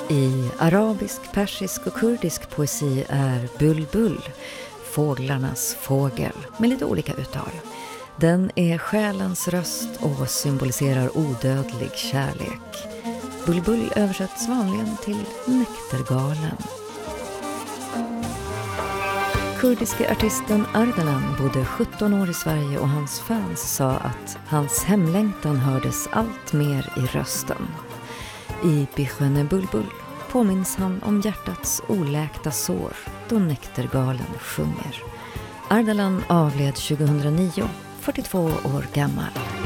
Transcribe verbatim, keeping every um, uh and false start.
I arabisk, persisk och kurdisk poesi är Bulbul fåglarnas fågel med lite olika uttal. Den är själens röst och symboliserar odödlig kärlek. Bulbul översätts vanligen till näktergalen. Kurdiske artisten Ardalan bodde sjutton år i Sverige och hans fans sa att hans hemlängtan hördes allt mer i rösten. I Bisköne Bulbul påminns han om hjärtats oläkta sår då näktergalen sjunger. Ardalan avled tjugohundranio, fyrtiotvå år gammal.